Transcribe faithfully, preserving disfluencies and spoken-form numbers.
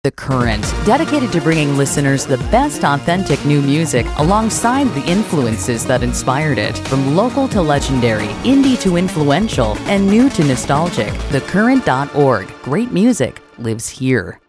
The Current, dedicated to bringing listeners the best authentic new music alongside the influences that inspired it. From local to legendary, indie to influential, and new to nostalgic. the current dot org. Great music lives here.